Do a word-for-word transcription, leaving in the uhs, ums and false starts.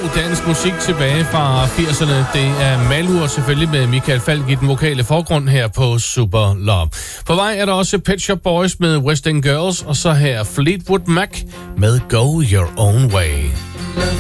dansk musik tilbage fra firserne. Det er Malur selvfølgelig med Michael Falk i den vokale forgrund her på Super Love. På vej er der også Pet Shop Boys med West End Girls, og så her Fleetwood Mac med Go Your Own Way.